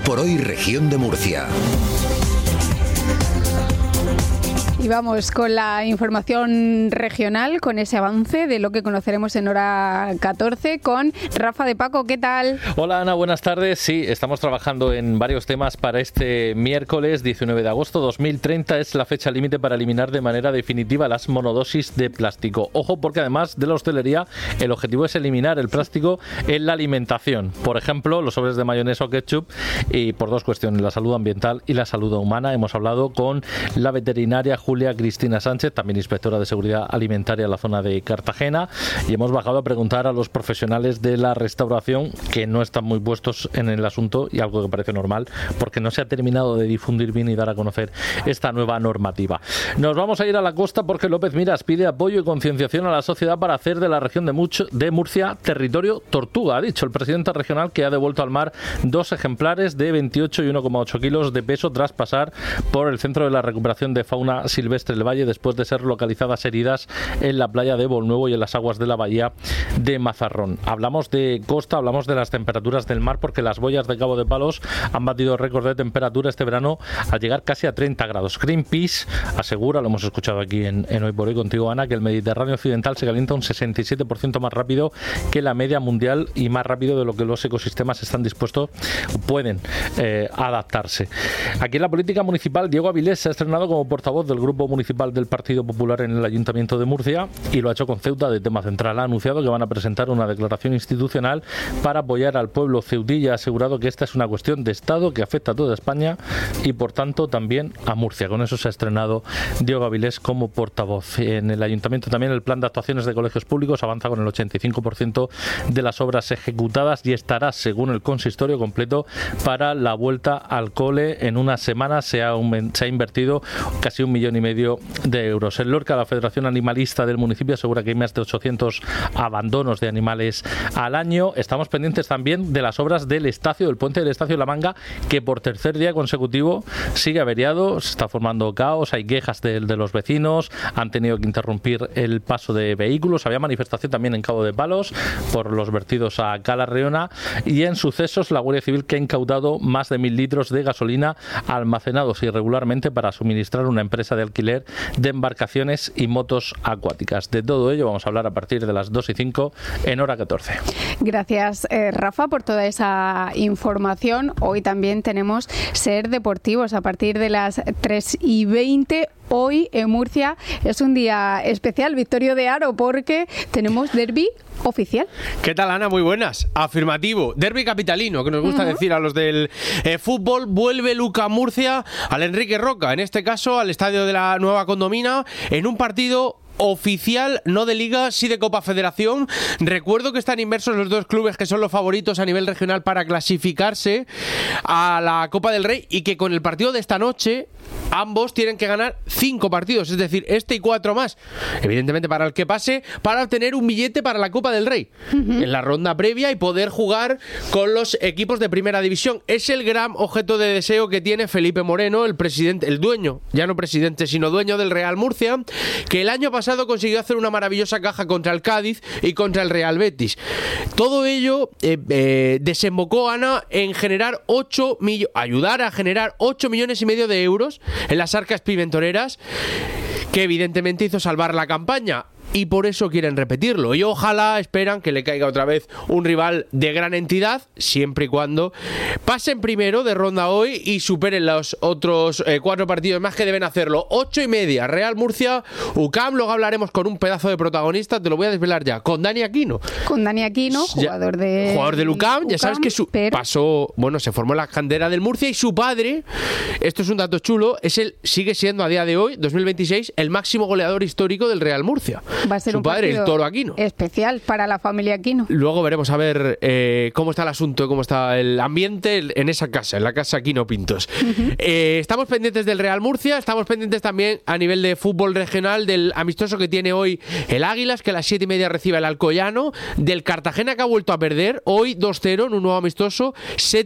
por Hoy Región de Murcia. Y vamos con la información regional, con ese avance de lo que conoceremos en hora 14 con Rafa de Paco. ¿Qué tal? Hola Ana, buenas tardes. Sí, estamos trabajando en varios temas para este miércoles 19 de agosto 2030. Es la fecha límite para eliminar de manera definitiva las monodosis de plástico. Ojo, porque además de la hostelería, el objetivo es eliminar el plástico en la alimentación. Por ejemplo, los sobres de mayonesa o ketchup, y por dos cuestiones, la salud ambiental y la salud humana. Hemos hablado con la veterinaria Julia Cristina Sánchez, también inspectora de seguridad alimentaria en la zona de Cartagena, y hemos bajado a preguntar a los profesionales de la restauración, que no están muy puestos en el asunto, y algo que parece normal porque no se ha terminado de difundir bien y dar a conocer esta nueva normativa. Nos vamos a ir a la costa porque López Miras pide apoyo y concienciación a la sociedad para hacer de la región de Murcia territorio tortuga. Ha dicho el presidente regional que ha devuelto al mar 2 ejemplares de 28 y 1,8 kilos de peso tras pasar por el Centro de la Recuperación de Fauna Silvestre del Valle después de ser localizadas heridas en la playa de Bolnuevo y en las aguas de la bahía de Mazarrón. Hablamos de costa, hablamos de las temperaturas del mar, porque las boyas de Cabo de Palos han batido récord de temperatura este verano al llegar casi a 30 grados. Greenpeace asegura, lo hemos escuchado aquí en Hoy por Hoy contigo, Ana, que el Mediterráneo occidental se calienta un 67% más rápido que la media mundial y más rápido de lo que los ecosistemas están dispuestos, pueden adaptarse. Aquí en la política municipal, Diego Avilés se ha estrenado como portavoz del Grupo Municipal del Partido Popular en el Ayuntamiento de Murcia, y lo ha hecho con Ceuta de tema central. Ha anunciado que van a presentar una declaración institucional para apoyar al pueblo ceutí y ha asegurado que esta es una cuestión de Estado que afecta a toda España y por tanto también a Murcia. Con eso se ha estrenado Diego Avilés como portavoz. En el Ayuntamiento también el plan de actuaciones de colegios públicos avanza con el 85% de las obras ejecutadas y estará, según el consistorio, completo para la vuelta al cole. En una semana se ha invertido casi 1,5 millones de euros. En Lorca, la Federación Animalista del municipio asegura que hay más de 800 abandonos de animales al año. Estamos pendientes también de las obras del Estacio, del puente del Estacio de la Manga, que por tercer día consecutivo sigue averiado, se está formando caos, hay quejas de los vecinos, han tenido que interrumpir el paso de vehículos. Había manifestación también en Cabo de Palos por los vertidos a Cala Reona, y en sucesos la Guardia Civil, que ha incautado más de 1.000 litros de gasolina almacenados irregularmente para suministrar una empresa de alquiler de embarcaciones y motos acuáticas. De todo ello vamos a hablar a partir de las 2:05 en hora 14. Gracias, Rafa, por toda esa información. Hoy también tenemos Ser Deportivos a partir de las 3:20. Hoy en Murcia es un día especial, Victorio de Haro, porque tenemos derbi oficial. ¿Qué tal, Ana? Muy buenas. Afirmativo. Derbi capitalino, que nos gusta decir a los del fútbol. Vuelve Luca Murcia al Enrique Roca, en este caso al estadio de la Nueva Condomina, en un partido oficial, no de Liga, sí de Copa Federación. Recuerdo que están inmersos los dos clubes que son los favoritos a nivel regional para clasificarse a la Copa del Rey, y que con el partido de esta noche ambos tienen que ganar 5 partidos, es decir, este y 4 más, evidentemente para el que pase, para obtener un billete para la Copa del Rey en la ronda previa y poder jugar con los equipos de primera división. Es el gran objeto de deseo que tiene Felipe Moreno, el presidente, el dueño, ya no presidente, sino dueño del Real Murcia, que el año pasado consiguió hacer una maravillosa caja contra el Cádiz y contra el Real Betis. Todo ello desembocó, Ana, en generar ayudar a generar 8,5 millones de euros en las arcas pimentoneras, que evidentemente hizo salvar la campaña. Y por eso quieren repetirlo. Y ojalá esperan que le caiga otra vez un rival de gran entidad, siempre y cuando pasen primero de ronda hoy y superen los otros 4 partidos más que deben hacerlo. 8:30, Real Murcia, UCAM. Luego hablaremos con un pedazo de protagonista, te lo voy a desvelar ya, con Dani Aquino. Con Dani Aquino, jugador del UCAM. Ya sabes que se formó en la cantera del Murcia, y su padre, esto es un dato chulo, sigue siendo a día de hoy, 2026, el máximo goleador histórico del Real Murcia. Va a ser su padre, el Toro Aquino. Especial para la familia Aquino. Luego veremos a ver cómo está el asunto, cómo está el ambiente en esa casa, en la casa Aquino Pintos. Estamos pendientes del Real Murcia, estamos pendientes también a nivel de fútbol regional del amistoso que tiene hoy el Águilas, que a las 7:30 recibe el Alcoyano, del Cartagena, que ha vuelto a perder hoy 2-0 en un nuevo amistoso.